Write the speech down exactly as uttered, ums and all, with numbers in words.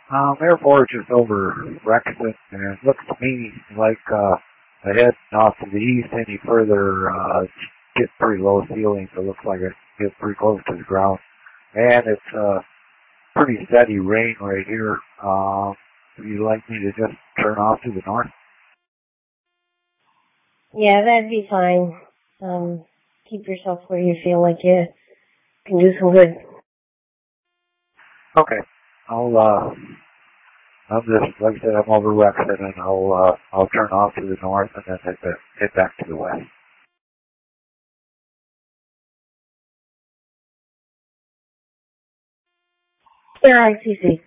Um, Air Forge is over Rexton, and it looks to me like uh, ahead off to the east any further uh, gets pretty low ceilings. It looks like it gets pretty close to the ground, and it's uh, pretty steady rain right here. Um, would you like me to just turn off to the north? Yeah, that'd be fine. Um, keep yourself where you feel like you can do some good. Okay, I'll. Uh, I'm just like I said, I'm over Rexton, and I'll uh, I'll turn off to the north and then head, head back to the west. Yeah, I see.